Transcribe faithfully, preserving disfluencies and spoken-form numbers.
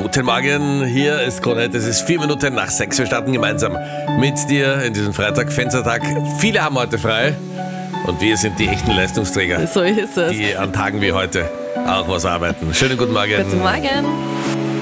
Guten Morgen, hier ist Krone. Es ist vier Minuten nach sechs. Wir starten gemeinsam mit dir in diesem Freitag, Fenstertag. Viele haben heute frei und wir sind die echten Leistungsträger, So ist es. die an Tagen wie heute auch was arbeiten. Schönen guten Morgen. Guten Morgen.